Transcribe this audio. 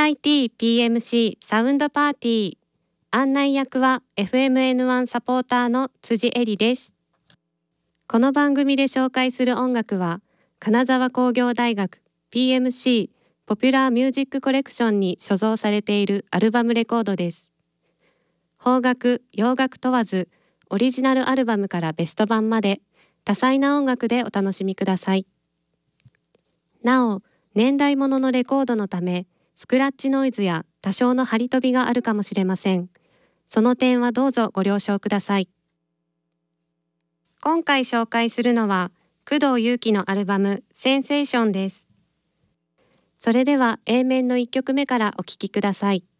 CITPMC サウンドパーティー。案内役は FMN1 サポーターの辻恵里です。この番組で紹介する音楽は、金沢工業大学 PMC ポピュラーミュージックコレクションに所蔵されているアルバムレコードです。邦楽、洋楽問わず、オリジナルアルバムからベスト版まで、多彩な音楽でお楽しみください。なお、年代物のレコードのため、スクラッチノイズや多少の張り飛びがあるかもしれません。その点はどうぞご了承ください。今回紹介するのは、工藤祐樹のアルバムセンセーションです。それでは A 面の1曲目からお聴きください。